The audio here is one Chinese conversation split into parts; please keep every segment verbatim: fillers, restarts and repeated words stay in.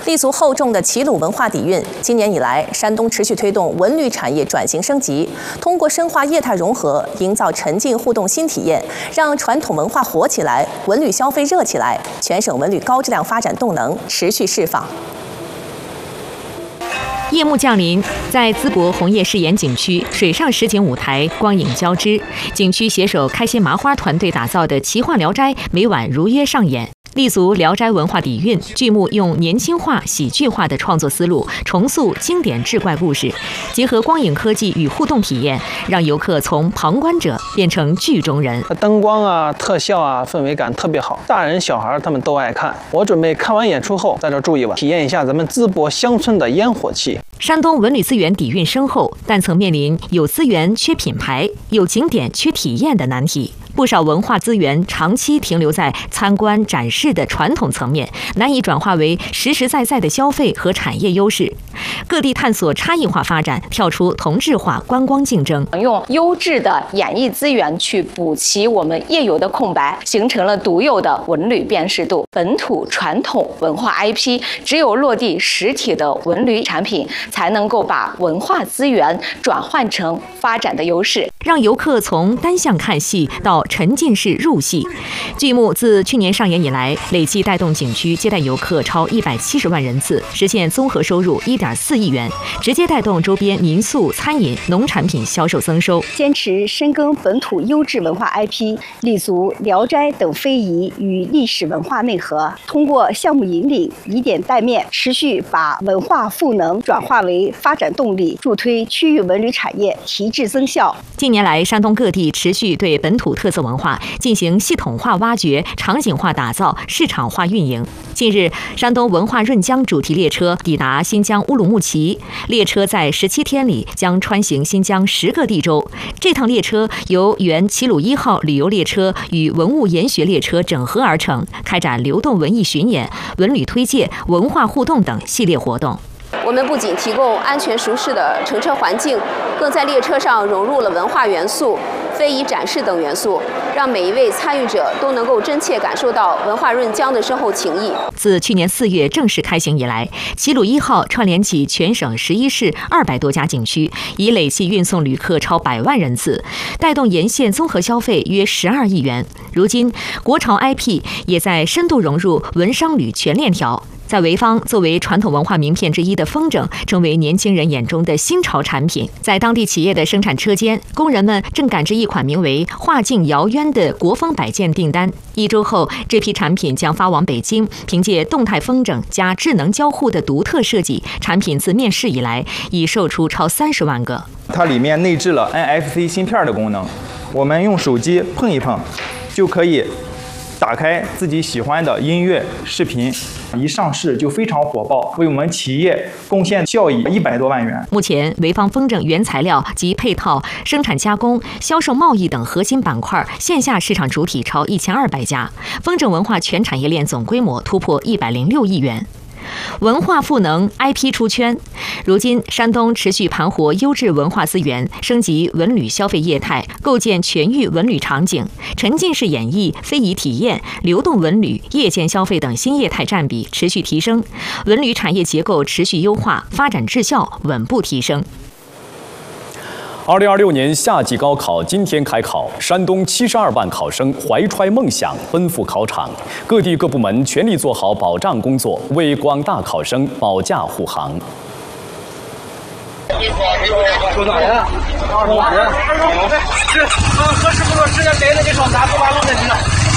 立足厚重的齐鲁文化底蕴，今年以来，山东持续推动文旅产业转型升级，通过深化业态融合，营造沉浸互动新体验，让传统文化活起来，文旅消费热起来，全省文旅高质量发展动能持续释放。 夜幕降临，在淄博红叶誓言景区水上实景舞台光影交织，景区携手开心麻花团队打造的奇幻聊斋每晚如约上演。立足聊斋文化底蕴，剧目用年轻化、喜剧化的创作思路重塑经典志怪故事，结合光影科技与互动体验，让游客从旁观者变成剧中人。 灯光啊、特效啊，氛围感特别好，大人小孩他们都爱看。我准备看完演出后，在这住一晚，体验一下咱们淄博乡村的烟火气。 山东文旅资源底蕴深厚，但曾面临有资源缺品牌、有景点缺体验的难题。不少文化资源长期停留在参观展示的传统层面，难以转化为实实在在的消费和产业优势。各地探索差异化发展，跳出同质化观光竞争， 用优质的演艺资源去补齐我们业有的空白，形成了独有的文旅辨识度。本土传统文化 I P 只有落地实体的文旅产品， 才能够把文化资源转换成发展的优势， 让游客从单向看戏到沉浸式入戏。剧目自去年上演以来，累计带动景区接待游客超一百七十万人次，实现综合收入一点四亿元，直接带动周边民宿、餐饮、农产品销售增收。 坚持深耕本土优质文化 I P， 立足聊斋等非遗与历史文化内核，通过项目引领，以点带面，持续把文化赋能转化为 发展动力，助推区域文旅产业提质增效。 近年来，山东各地持续对本土特色文化进行系统化挖掘、场景化打造、市场化运营。近日，山东文化润江主题列车抵达新疆乌鲁木齐，列车在十七天里将穿行新疆十个地州。这趟列车由原齐鲁一号旅游列车与文物研学列车整合而成，开展流动文艺巡演、文旅推介、文化互动等系列活动。 我们不仅提供安全舒适的乘车环境，更在列车上融入了文化元素、非遗展示等元素，让每一位参与者都能够真切感受到文化润江的深厚情谊。 自去年四月正式开行以来，齐鲁一号串联起全省十一市二百多家景区，已累计运送旅客超百万人次，带动沿线综合消费约十二亿元。如今，国潮 I P 也在深度融入文商旅全链条。 在潍坊，作为传统文化名片之一的风筝，成为年轻人眼中的新潮产品。在当地企业的生产车间，工人们正赶制一款名为“画境遥渊”的国风摆件订单。一周后，这批产品将发往北京。凭借动态风筝加智能交互的独特设计，产品自面世以来已售出超三十万个。 它里面内置了 N F C 芯片的功能，我们用手机碰一碰，就可以 打开自己喜欢的音乐、视频，一上市就非常火爆，为我们企业贡献效益一百多万元。 目前，潍坊风筝原材料及配套、生产加工、销售贸易等核心板块线下市场主体超一千二百家，风筝文化全产业链总规模突破一百零六亿元。 文化赋能 I P 出圈，如今山东持续盘活优质文化资源，升级文旅消费业态，构建全域文旅场景，沉浸式演绎、非遗体验、流动文旅、夜间消费等新业态占比持续提升，文旅产业结构持续优化，发展质效稳步提升。 二零二六年夏季高考今天开考，山东七十二万考生怀揣梦想奔赴考场，各地各部门全力做好保障工作，为广大考生保驾护航。 多少人？二十万人。是，合适不合适？谁的？你说啥？不把路给你了。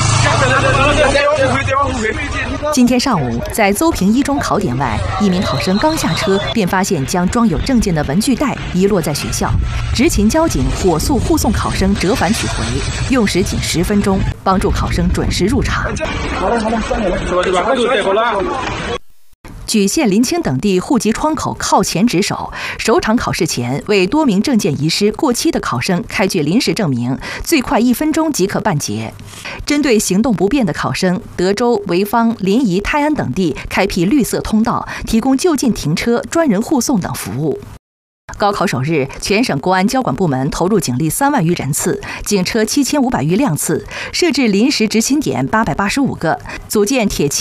今天上午，在邹平一中考点外，一名考生刚下车，便发现将装有证件的文具袋遗落在学校。执勤交警火速护送考生折返取回，用时仅十分钟，帮助考生准时入场。 好了好了，算你了，是吧？这边快就带过来。 莒县、临清等地户籍窗口靠前值守，首场考试前为多名证件遗失、过期的考生开具临时证明，最快一分钟即可办结。针对行动不便的考生，德州、潍坊、临沂、泰安等地开辟绿色通道，提供就近停车、专人护送等服务。 高考首日，全省公安交管部门投入警力三万余人次，警车七千五百余辆次，设置临时执勤点八百八十五个，组建铁骑